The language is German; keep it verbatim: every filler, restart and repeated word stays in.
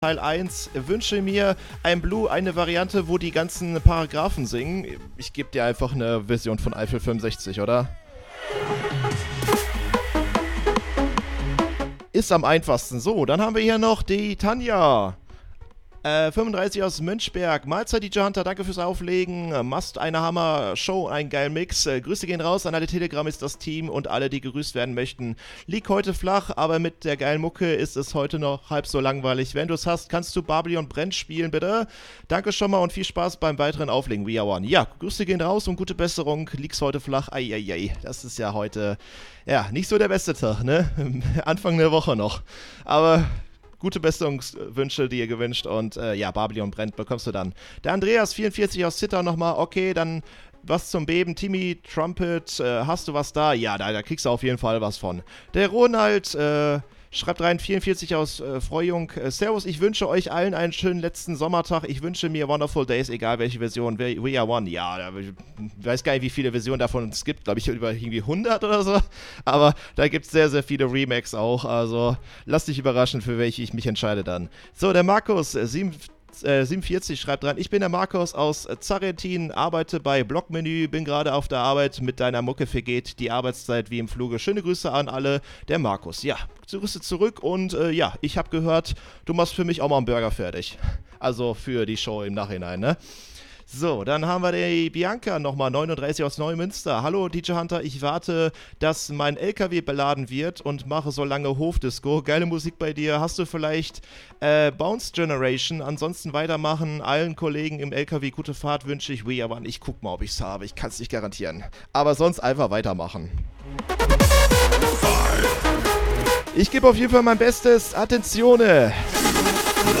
Teil eins, wünsche mir ein Blue, eine Variante, wo die ganzen Paragraphen singen. Ich gebe dir einfach eine Version von Eiffel fünfundsechzig, oder? Ist am einfachsten. So, dann haben wir hier noch die Tanja. Äh, fünfunddreißig aus Mönchberg. Mahlzeit, D J Hunter, danke fürs Auflegen. Äh, Mast, eine Hammer-Show, einen geilen Mix. Äh, Grüße gehen raus an alle Telegram, ist das Team und alle, die gegrüßt werden möchten. Lieg heute flach, aber mit der geilen Mucke ist es heute noch halb so langweilig. Wenn du es hast, kannst du Barbie und Brent spielen, bitte. Danke schon mal und viel Spaß beim weiteren Auflegen. We are one. Ja, Grüße gehen raus und gute Besserung. Liegst heute flach. Eieiei, das ist ja heute, ja, nicht so der beste Tag, ne? Anfang der Woche noch. Aber gute Besserungswünsche dir gewünscht und äh, ja, Barbie und Brent bekommst du dann. Der Andreas vierundvierzig aus Zittau nochmal, okay, dann was zum Beben. Timmy, Trumpet, äh, hast du was da? Ja, da, da kriegst du auf jeden Fall was von. Der Ronald, äh, schreibt rein, vierundvierzig aus äh, Freujung. Äh, Servus, ich wünsche euch allen einen schönen letzten Sommertag. Ich wünsche mir Wonderful Days, egal welche Version. We, we are one. Ja, ich weiß gar nicht, wie viele Versionen davon es gibt. Glaube ich, über irgendwie hundert oder so. Aber da gibt es sehr, sehr viele Remakes auch. Also, lass dich überraschen, für welche ich mich entscheide dann. So, der Markus, äh, sieben, äh, siebenundvierzig schreibt rein. Ich bin der Markus aus Zarentin, arbeite bei Blockmenü, bin gerade auf der Arbeit. Mit deiner Mucke vergeht die Arbeitszeit wie im Fluge. Schöne Grüße an alle. Der Markus, ja. Grüße zurück und äh, ja, ich habe gehört, du machst für mich auch mal einen Burger fertig. Also für die Show im Nachhinein, ne? So, dann haben wir die Bianca nochmal, neununddreißig aus Neumünster. Hallo D J Hunter, ich warte, dass mein L K W beladen wird und mache so lange Hofdisco. Geile Musik bei dir. Hast du vielleicht äh, Bounce Generation? Ansonsten weitermachen. Allen Kollegen im L K W gute Fahrt wünsche ich. We are one. Ich guck mal, ob ich es habe. Ich kann es nicht garantieren. Aber sonst einfach weitermachen. Ich gebe auf jeden Fall mein Bestes. Attenzione!